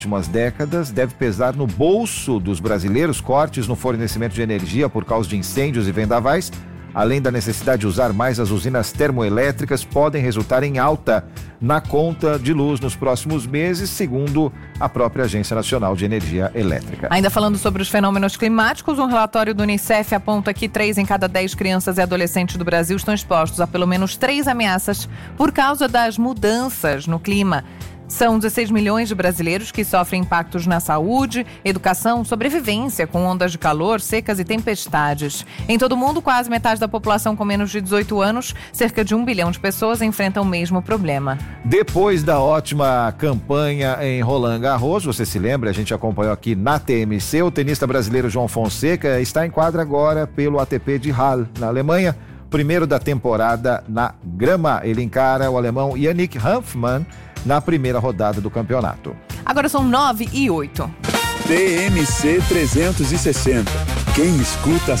últimas décadas deve pesar no bolso dos brasileiros. Cortes no fornecimento de energia por causa de incêndios e vendavais, além da necessidade de usar mais as usinas termoelétricas, podem resultar em alta na conta de luz nos próximos meses, segundo a própria Agência Nacional de Energia Elétrica. Ainda falando sobre os fenômenos climáticos, um relatório do Unicef aponta que 3 em cada 10 crianças e adolescentes do Brasil estão expostos a pelo menos 3 ameaças por causa das mudanças no clima. São 16 milhões de brasileiros que sofrem impactos na saúde, educação, sobrevivência com ondas de calor, secas e tempestades. Em todo o mundo, quase metade da população com menos de 18 anos, cerca de 1 bilhão de pessoas, enfrentam o mesmo problema. Depois da ótima campanha em Roland Garros, você se lembra, a gente acompanhou aqui na TMC, o tenista brasileiro João Fonseca está em quadra agora pelo ATP de Halle, na Alemanha. Primeiro da temporada na grama. Ele encara o alemão Yannick Hanfmann na primeira rodada do campeonato. Agora são 9:08. TMC 360. Quem escuta